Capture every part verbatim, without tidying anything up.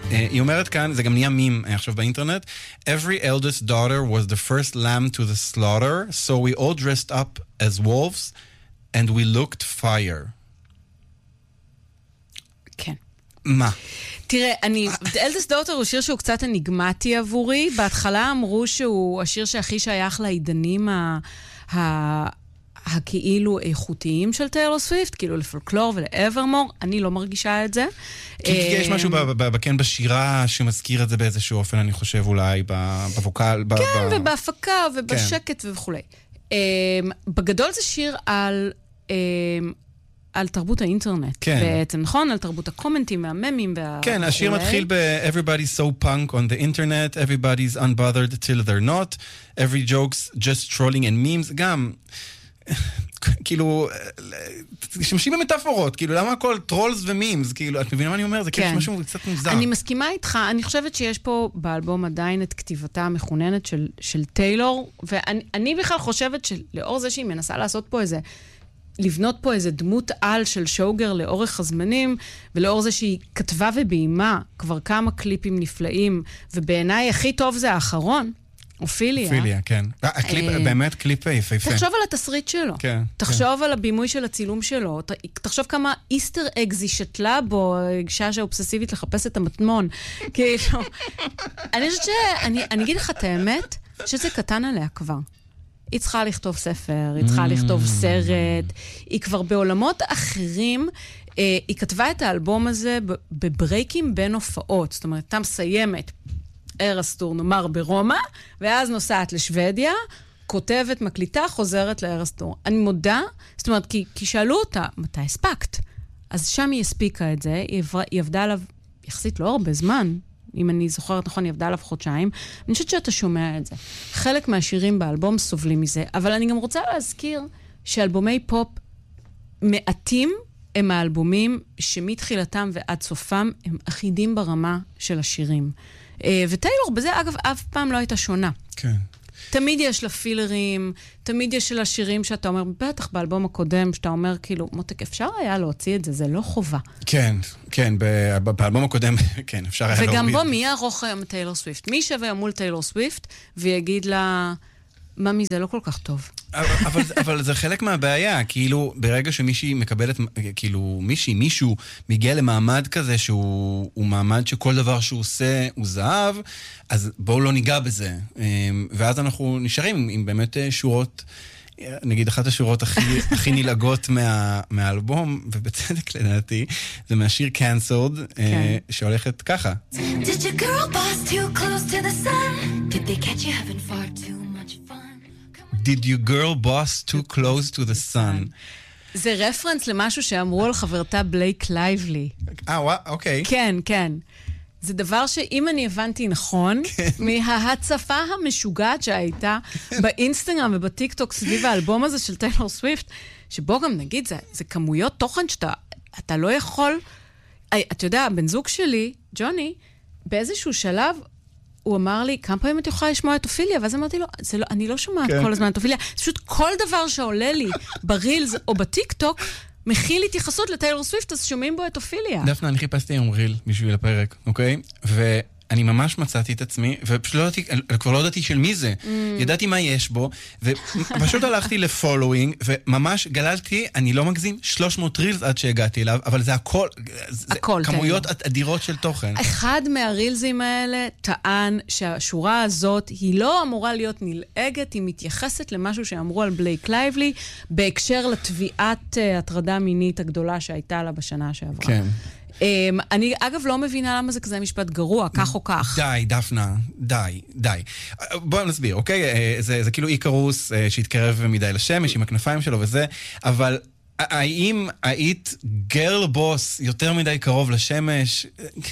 היא אומרת כאן, זה גם נהיה מים עכשיו באינטרנט, Every eldest daughter was the first lamb to the slaughter, so we all dressed up as wolves, and we looked fire. כן. מה? תראה, אני, eldest daughter הוא שיר שהוא קצת אניגמטי עבורי, בהתחלה אמרו שהוא השיר שהכי שייך לעידנים ה... ה... הכאילו איכותיים של טיילור סוויפט, כאילו לפולקלור ולאברמור, אני לא מרגישה את זה. כי יש משהו בכן בשירה שמזכיר את זה באיזשהו אופן, אני חושב אולי, בווקל. כן, ובהפקה ובשקט וכו'. בגדול זה שיר על... על תרבות האינטרנט. כן. בעצם, נכון? על תרבות הקומנטים והממים וה... כן, השיר מתחיל ב-Everybody's so punk on the internet, everybody's unbothered till they're not, every joke's just trolling and memes, גם... כאילו, משתמשים במטאפורות, כאילו, למה הכל טרולס ומימס, כאילו, את מבינה מה אני אומר? זה כאילו משהו קצת מוזר. אני מסכימה איתך, אני חושבת שיש פה באלבום עדיין את כתיבתה המכוננת של, של טיילור, ואני בכלל חושבת שלאור זה שהיא מנסה לעשות פה איזה, לבנות פה איזה דמות על של שוגר לאורך הזמנים, ולאור זה שהיא כתבה וביימה כבר כמה קליפים נפלאים, ובעיניי הכי טוב זה האחרון, אופיליה. אופיליה, כן. הקליפ, באמת קליפ יפהפה. תחשוב על התסריט שלו. כן. תחשוב על הבימוי של הצילום שלו. תחשוב כמה איסטר אגז היא שתלה בו, אישה שאובססיבית לחפש את המטמון. כאילו, אני חושבת ש... אני אגיד לך את האמת, שזה קטן עליה כבר. היא צריכה לכתוב ספר, היא צריכה לכתוב סרט, היא כבר בעולמות אחרים, היא כתבה את האלבום הזה בברייקים בין הופעות. זאת אומרת, אתה מסיימת ארסטור, נאמר ברומא, ואז נוסעת לשוודיה, כותבת, מקליטה, חוזרת לארסטור. אני מודה, זאת אומרת, כי, כי שאלו אותה, מתי הספקת? אז שם היא הספיקה את זה, היא, עברה, היא עבדה עליו יחסית לא הרבה זמן, אם אני זוכרת נכון, היא עבדה עליו חודשיים. אני חושבת שאתה שומע את זה. חלק מהשירים באלבום סובלים מזה, אבל אני גם רוצה להזכיר שאלבומי פופ מעטים הם האלבומים שמתחילתם ועד סופם הם אחידים ברמה של השירים. וטיילור בזה, אגב, אף פעם לא הייתה שונה. כן. תמיד יש לה פילרים, תמיד יש לה שירים שאתה אומר, בטח באלבום הקודם, שאתה אומר, כאילו, מותק, אפשר היה להוציא את זה, זה לא חובה. כן, כן, באלבום הקודם, כן, אפשר היה להוריד. וגם בו מי יערוך היום טיילור סוויפט? מי שווה מול טיילור סוויפט, ויגיד לה, ממי, זה לא כל כך טוב. אבל, אבל זה חלק מהבעיה, כאילו, ברגע שמישהי מקבלת, כאילו, מישהי, מישהו מגיע למעמד כזה, שהוא מעמד שכל דבר שהוא עושה הוא זהב, אז בואו לא ניגע בזה. ואז אנחנו נשארים עם, עם באמת שורות, נגיד, אחת השורות הכי, הכי נלעגות מה, מהאלבום, ובצדק לדעתי, זה מהשיר Cancelled, כן. שהולכת ככה. Did your girl boss too close to the sun? Did they catch you having far too much fun? Did your girl boss too close to the sun? זה רפרנס למשהו שאמרו על חברתה בלייק לייבלי. אה, וואו, אוקיי. כן, כן. זה דבר שאם אני הבנתי נכון, מההצפה המשוגעת שהייתה באינסטגרם ובטיקטוק סביב האלבום הזה של טיילור סוויפט, שבו גם נגיד, זה, זה כמויות תוכן שאתה אתה לא יכול... אתה יודע, בן זוג שלי, ג'וני, באיזשהו שלב, הוא אמר לי, כמה פעמים את יכולה לשמוע את אופיליה? ואז אמרתי לו, לא, אני לא שומעת כל הזמן את אופיליה. פשוט כל דבר שעולה לי ברילס או בטיקטוק, מכיל התייחסות לטיילור סוויפט, אז שומעים בו את אופיליה. דפנה, אני חיפשתי היום ריל בשביל הפרק, אוקיי? ואני ממש מצאתי את עצמי, ופשוט לא ידעתי, כבר לא ידעתי של מי זה. ידעתי מה יש בו, ופשוט הלכתי לפולווינג, וממש גללתי, אני לא מגזים, שלוש מאות רילס עד שהגעתי אליו, אבל זה הכל, זה כמויות אדירות של תוכן. אחד מהרילזים האלה טען שהשורה הזאת היא לא אמורה להיות נלעגת, היא מתייחסת למשהו שאמרו על בלייק לייבלי, בהקשר לתביעת הטרדה מינית הגדולה שהייתה לה בשנה שעברה. כן. אני אגב לא מבינה למה זה כזה משפט גרוע, כך או כך. די, דפנה, די, די. בואו נסביר, אוקיי? זה, זה כאילו איקרוס שהתקרב מדי לשמש עם הכנפיים שלו וזה, אבל האם היית גרל בוס יותר מדי קרוב לשמש?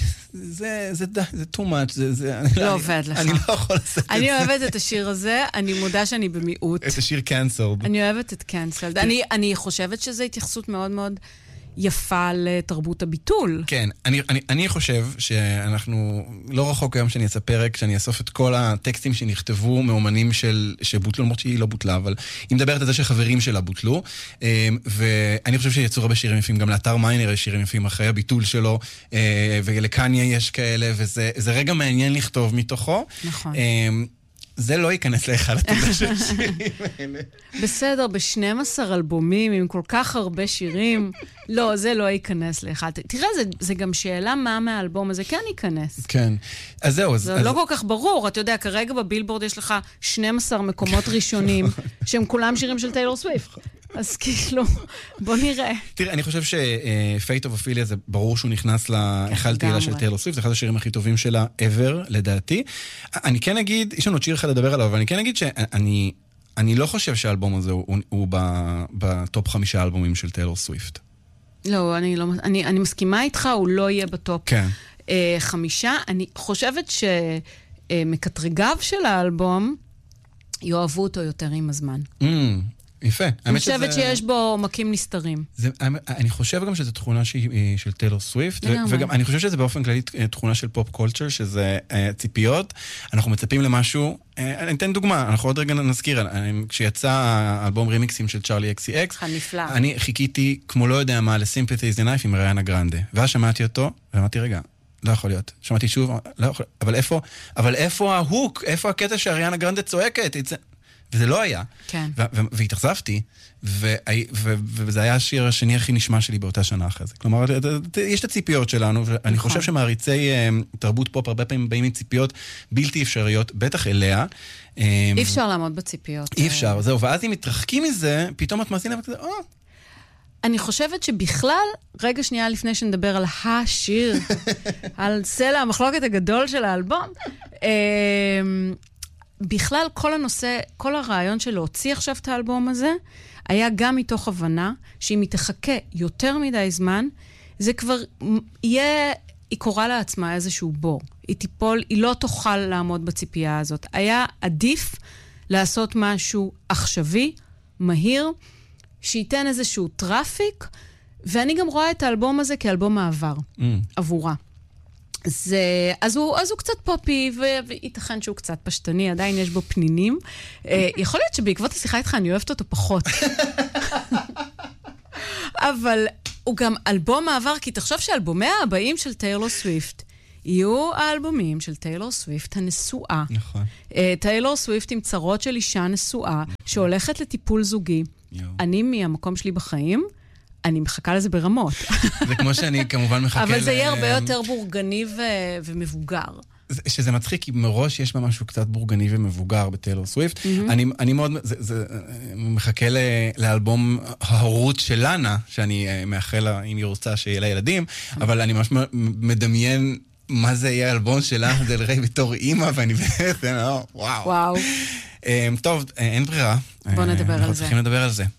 זה, זה, זה too much. זה, זה, לא עובד לך. אני לא יכול לעשות את זה. אני אוהבת את השיר הזה, אני מודה שאני במיעוט. את השיר Cancelled. אני אוהבת את Cancelled. אני, אני חושבת שזו התייחסות מאוד מאוד יפה לתרבות הביטול. כן, אני, אני, אני חושב שאנחנו, לא רחוק היום שאני אעשה פרק, שאני אאסוף את כל הטקסטים שנכתבו מאומנים של, שבוטלו, למרות שהיא לא בוטלה, אבל היא מדברת על זה שחברים שלה בוטלו, ואני חושב שיצאו הרבה שירים יפים, גם לאתר מיינר יש שירים יפים אחרי הביטול שלו, ולקניה יש כאלה, וזה זה רגע מעניין לכתוב מתוכו. נכון. זה לא ייכנס לאחד התודה של שירים האלה. בסדר, ב-שנים עשר אלבומים עם כל כך הרבה שירים, לא, זה לא ייכנס לאחד. תראה, זה, זה גם שאלה מה מהאלבום הזה כן ייכנס. כן. אז זהו. זה אז... לא כל כך ברור. אתה יודע, כרגע בבילבורד יש לך שנים עשר מקומות ראשונים, שהם כולם שירים של טיילור סוויפט. אז כאילו, בוא נראה. תראה, אני חושב ש-Fate of Ophelia זה ברור שהוא נכנס לאחד תהילה של טיילור סוויפט, זה אחד השירים הכי טובים שלה ever, לדעתי. אני כן אגיד, יש לנו עוד שיר אחד לדבר עליו, אבל אני כן אגיד שאני אני לא חושב שהאלבום הזה הוא, הוא בטופ חמישה אלבומים של טיילור סוויפט. לא, אני לא, אני, אני מסכימה איתך, הוא לא יהיה בטופ כן. אה, חמישה. אני חושבת שמקטרגיו של האלבום יאהבו אותו יותר עם הזמן. Mm. יפה. אני חושבת שיש בו עומקים נסתרים. אני חושב גם שזו תכונה של טיילור סוויפט, וגם אני חושב שזה באופן כללי תכונה של פופ קולצ'ר, שזה ציפיות. אנחנו מצפים למשהו, אני אתן דוגמה, אנחנו עוד רגע נזכיר, כשיצא האלבום רימיקסים של צ'ארלי אקסי אקס, אני חיכיתי כמו לא יודע מה ל-Sympathy is the Knife עם ריאנה גרנדה, ואז שמעתי אותו, ואמרתי רגע, לא יכול להיות. שמעתי שוב, לא יכול, אבל איפה, אבל איפה ההוק, איפה הקטע שהריאנה גרנדה צועקת? וזה לא היה. כן. והתאכזבתי, וזה היה השיר השני הכי נשמע שלי באותה שנה אחרי זה. כלומר, יש את הציפיות שלנו, ואני חושב שמעריצי תרבות פופ הרבה פעמים באים עם ציפיות בלתי אפשריות, בטח אליה. אי אפשר לעמוד בציפיות. אי אפשר, זהו. ואז אם מתרחקים מזה, פתאום את מאזינה וכזה, או... אני חושבת שבכלל, רגע שנייה לפני שנדבר על השיר, על סלע המחלוקת הגדול של האלבום, בכלל, כל הנושא, כל הרעיון של להוציא עכשיו את האלבום הזה, היה גם מתוך הבנה שאם היא תחכה יותר מדי זמן, זה כבר יהיה, היא קוראה לעצמה איזשהו בור. היא תיפול, היא לא תוכל לעמוד בציפייה הזאת. היה עדיף לעשות משהו עכשווי, מהיר, שייתן איזשהו טראפיק, ואני גם רואה את האלבום הזה כאלבום מעבר, mm. עבורה. זה, אז, הוא, אז הוא קצת פופי, וייתכן שהוא קצת פשטני, עדיין יש בו פנינים. יכול להיות שבעקבות השיחה איתך אני אוהבת אותו פחות. אבל הוא גם אלבום מעבר, כי תחשוב שאלבומי הבאים של טיילור סוויפט, יהיו האלבומים של טיילור סוויפט הנשואה. נכון. טיילור סוויפט עם צרות של אישה נשואה, שהולכת לטיפול זוגי. אני מהמקום שלי בחיים, אני מחכה לזה ברמות. זה כמו שאני כמובן מחכה... אבל זה יהיה הרבה יותר בורגני ומבוגר. שזה מצחיק, כי מראש יש בה משהו קצת בורגני ומבוגר בטיילור סוויפט. אני מאוד... זה מחכה לאלבום ההורות של לנה, שאני מאחל לה, אם היא רוצה שיהיה לה ילדים, אבל אני ממש מדמיין מה זה יהיה האלבום שלה, דל ריי בתור אימא, ואני באמת, וואו. וואו. טוב, אין ברירה. בוא נדבר על זה. אנחנו צריכים לדבר על זה.